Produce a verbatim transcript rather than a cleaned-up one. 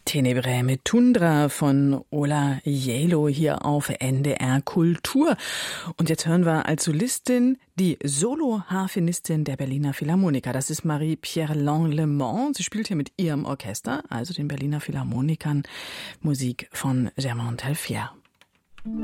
Tenebrae mit Tundra von Ola Gjeilo hier auf N D R Kultur. Und jetzt hören wir als Solistin die Solo-Harfenistin der Berliner Philharmoniker. Das ist Marie-Pierre Langlemans. Sie spielt hier mit ihrem Orchester, also den Berliner Philharmonikern, Musik von Germain Telfier.